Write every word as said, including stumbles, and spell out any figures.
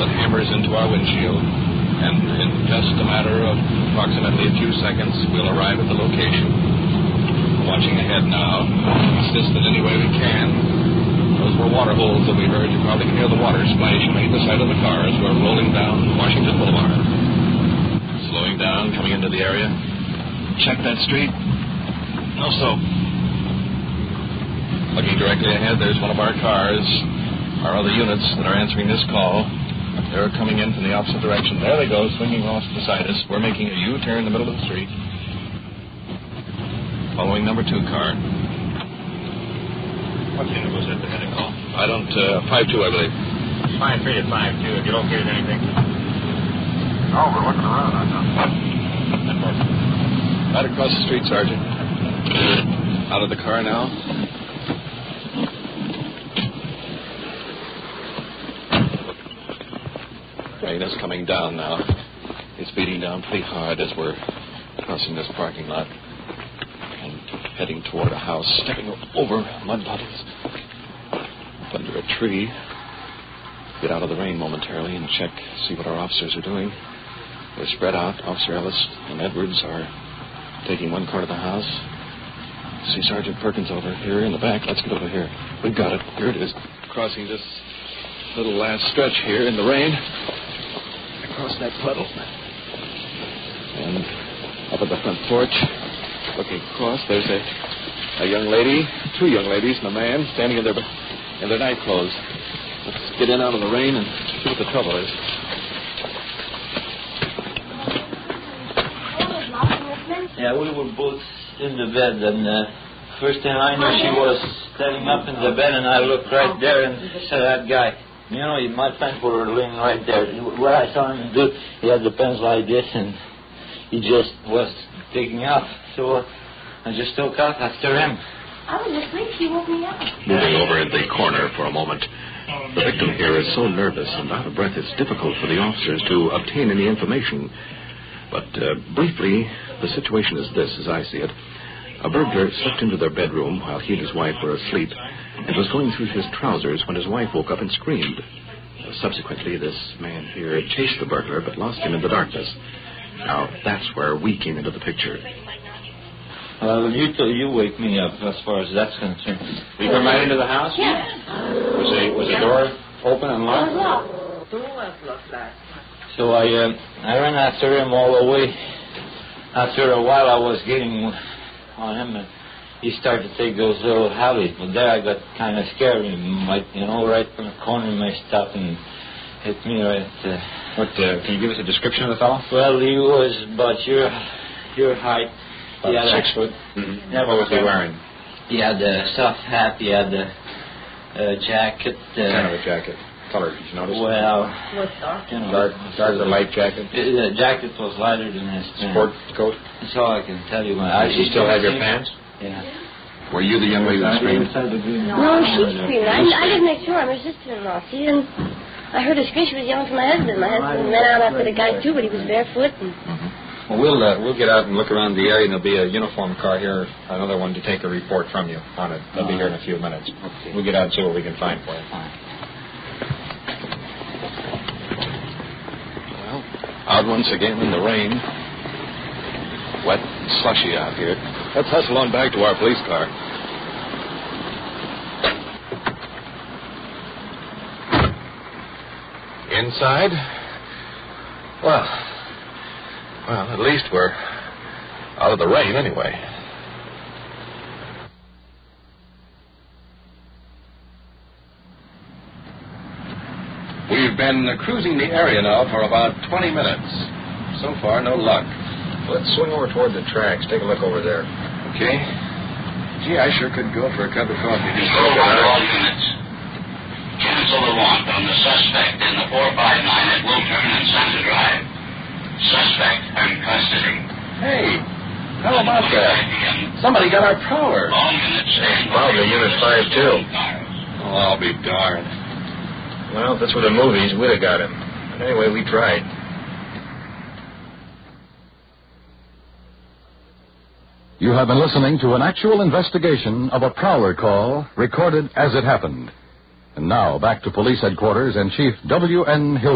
that hammers into our windshield. And in just a matter of approximately a few seconds, we'll arrive at the location. Watching ahead now, assist in any way we can. Those were water holes that we heard. You probably can hear the water splashing beneath the side of the car as we're rolling down Washington Boulevard. Slowing down, coming into the area. Check that street. No soap. Looking directly ahead, there's one of our cars. Our other units that are answering this call, they're coming in from the opposite direction. There they go, swinging off beside us. We're making a U-turn in the middle of the street. Following number two car. What unit was that that had a call? I don't, uh, five two, I believe. five three at five two. Have you located anything? No, we're looking around. I know. Right across the street, Sergeant. Out of the car now. Rain is coming down now. It's beating down pretty hard as we're crossing this parking lot and heading toward a house, stepping over mud puddles. Under a tree. Get out of the rain momentarily and check, see what our officers are doing. They're spread out. Officer Ellis and Edwards are taking one part of the house. See Sergeant Perkins over here in the back. Let's get over here. We've got it. Here it is. Crossing this little last stretch here in the rain. Across that puddle. And up at the front porch, looking across, there's a, a young lady, two young ladies and a man standing in their, in their night clothes. Let's get in out of the rain and see what the trouble is. Yeah, we were both in the bed, and uh, first thing I knew, she was standing up in the bed, and I looked right there and said, that guy, you know, my friends were laying right there. What I saw him do, he had the pants like this, and he just was taking off. So I just took off after him. I was asleep. She woke me up. Moving over in the corner for a moment. The victim here is so nervous and out of breath, it's difficult for the officers to obtain any information. But uh, briefly, the situation is this, as I see it. A burglar slipped into their bedroom while he and his wife were asleep and was going through his trousers when his wife woke up and screamed. Uh, subsequently, this man here chased the burglar but lost him in the darkness. Now, that's where we came into the picture. Well, you t- you wake me up as far as that's concerned. You come right into the house? Yeah. Was the, was the door open and locked? The door was locked. So I uh, I ran after him all the way. After a while, I was getting on him, and he started to take those little alleys. But there, I got kind of scared. He might, you know, right from the corner, he might stop and hit me right. Uh, what? Uh, can you give us a description of the fellow? Well, he was about your your height. About he had six a, foot. Mm-hmm. Yeah, what was he wearing? He had a soft hat. He had a, a jacket. Uh, what kind of a jacket? Color? Did you notice? Well, was dark. You know, dark, dark or light jacket. The jacket was lighter than his pants. Sport coat. That's all I can tell you. Did you still have your pants? Yeah. Were you the young lady that screamed? No, she screamed. I, I didn't make sure. I'm her sister-in-law. See, and I heard her scream. She was yelling for my husband. My husband ran out after the guy too, but he was barefoot. And... Mm-hmm. Well, we'll uh, we'll get out and look around the area, and there'll be a uniformed car here, another one to take a report from you on it. They'll be here in a few minutes. Okay. We'll get out and see what we can find for you. Fine. Well, out once again in the rain. Wet and slushy out here. Let's hustle on back to our police car. Inside? Well, well, at least we're out of the rain anyway. We've been cruising the area now for about twenty minutes. So far, no luck. Let's swing over toward the tracks. Take a look over there. Okay. Gee, I sure could go for a cup of coffee. Control one to all units. Cancel the want on the suspect in the four five nine at Wiltern and Santa Drive. Suspect in custody. Hey, how about that? Somebody got our prowler. All units stand by. Probably unit five two. Oh, I'll be darned. Well, if this were the movies, we'd have got him. But anyway, we tried. You have been listening to an actual investigation of a prowler call recorded as it happened. And now, back to police headquarters and Chief W N Hill.